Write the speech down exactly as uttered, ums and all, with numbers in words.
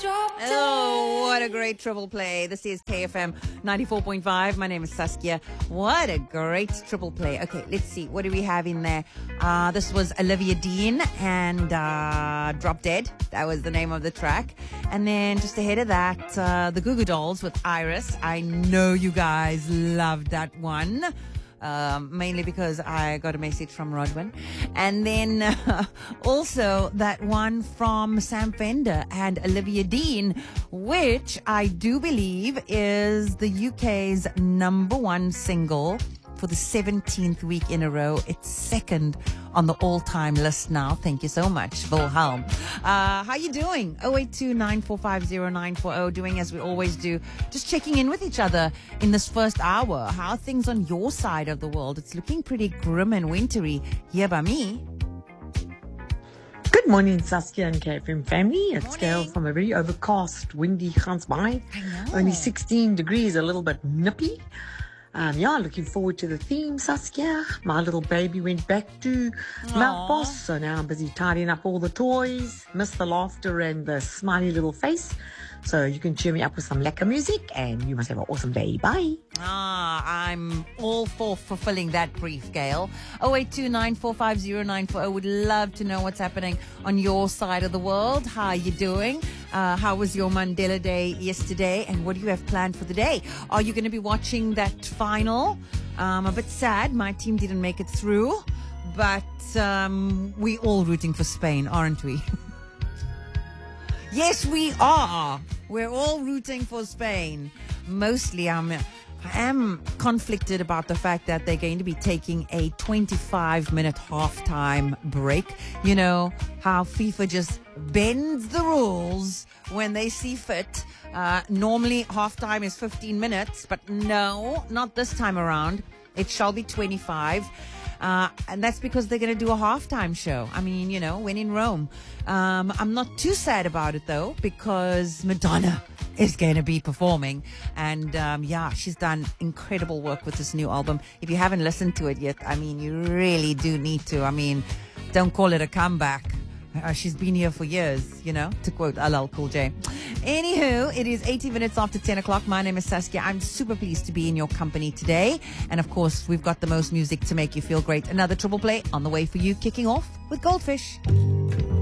Oh, what a great triple play. This is K F M ninety-four point five. My name is Saskia. What a great triple play. Okay, let's see. What do we have in there? Uh, this was Olivia Dean and uh, Drop Dead. That was the name of the track. And then just ahead of that, uh, the Goo Goo Dolls with Iris. I know you guys loved that one. Um, mainly because I got a message from Rodwin. And then uh, also that one from Sam Fender and Olivia Dean, which I do believe is the U K's number one single for the seventeenth week in a row. It's second on the all-time list now. Thank you so much, Wilhelm. Uh, how you doing? oh eight two, nine four five, oh nine four oh. Doing as we always do. Just checking in with each other in this first hour. How are things on your side of the world? It's looking pretty grim and wintry here by me. Good morning, Saskia and K F M family. It's Gail from a very overcast, windy Gansbaai. Only sixteen degrees, a little bit nippy. Um, yeah, looking forward to the theme, Saskia. My little baby went back to Mount Boss, so now I'm busy tidying up all the toys. Miss the laughter and the smiley little face. So you can cheer me up with some lekker music, and you must have an awesome day. Bye. Ah, I'm all for fulfilling that brief, Gail. oh eight two, nine four five, oh nine four oh. Would love to know what's happening on your side of the world. How are you doing? Uh, how was your Mandela Day yesterday? And what do you have planned for the day? Are you going to be watching that final? Um, a bit sad. My team didn't make it through. But um, we all rooting for Spain, aren't we? Yes, we are. We're all rooting for Spain. Mostly, I'm, I am conflicted about the fact that they're going to be taking a twenty-five minute halftime break. You know, how FIFA just bends the rules when they see fit. Uh, normally, halftime is fifteen minutes, but no, not this time around. It shall be twenty-five. Uh, and that's because they're going to do a halftime show. I mean, you know, when in Rome. Um, I'm not too sad about it, though, because Madonna is going to be performing. And, um, yeah, she's done incredible work with this new album. If you haven't listened to it yet, I mean, you really do need to. I mean, don't call it a comeback. Uh, she's been here for years, you know, to quote L L Cool J. Anywho, it is eighty minutes after ten o'clock. My name is Saskia. I'm super pleased to be in your company today. And, of course, we've got the most music to make you feel great. Another triple play on the way for you, kicking off with Goldfish.